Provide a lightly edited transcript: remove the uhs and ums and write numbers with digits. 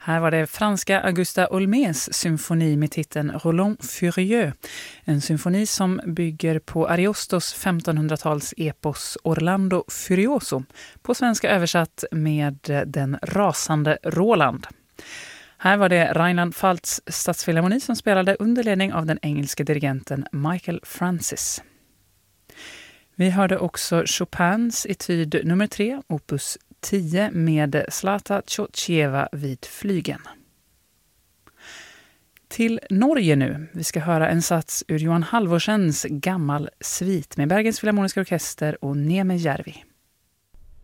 Här var det franska Augusta Olmés symfoni med titeln Roland Furieux. En symfoni som bygger på Ariostos 1500-tals epos Orlando Furioso, på svenska översatt med Den rasande Roland. Här var det Rheinland-Pfalz stadsfilharmoni som spelade under ledning av den engelska dirigenten Michael Francis. Vi hörde också Chopins etyd nummer 3, opus 10 med Zlata Tjotjeva vid flygen. Till Norge nu. Vi ska höra en sats ur Johan Halvorsens Gammal svit med Bergens Filharmoniska orkester och Neme Järvi.